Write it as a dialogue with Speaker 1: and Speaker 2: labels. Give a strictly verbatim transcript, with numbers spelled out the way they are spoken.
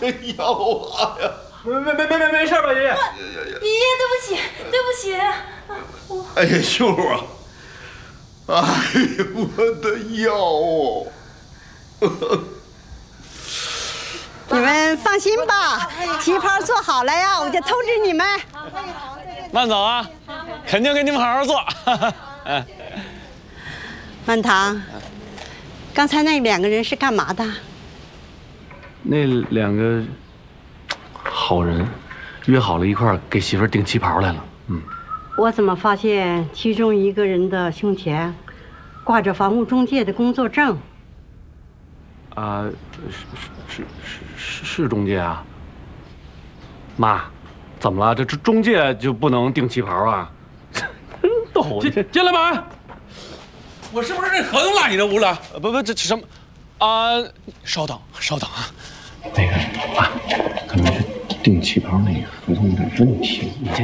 Speaker 1: 要啊呀！
Speaker 2: 没没没没没没事吧，爷爷？
Speaker 3: 爷爷，对不起，对不起。我
Speaker 1: 哎呀，秀啊！哎呀，我的腰！
Speaker 4: 你们放心吧，旗袍做好了呀，我就通知你们。
Speaker 5: 慢走啊，肯定给你们好好做。
Speaker 4: 满堂，刚才那两个人是干嘛的？
Speaker 6: 那两个好人约好了一块儿给媳妇儿订旗袍来了。嗯，
Speaker 4: 我怎么发现其中一个人的胸前挂着房屋中介的工作证？
Speaker 6: 啊，是是是是是中介啊。妈，怎么了？这这中介就不能订旗袍啊？逗
Speaker 5: 进进来吧。
Speaker 7: 我是不是这合同落你这屋了？
Speaker 5: 不不，这什么？啊，稍等稍等啊。
Speaker 6: 那个啊，可能是订旗袍那个合同有点问题，你先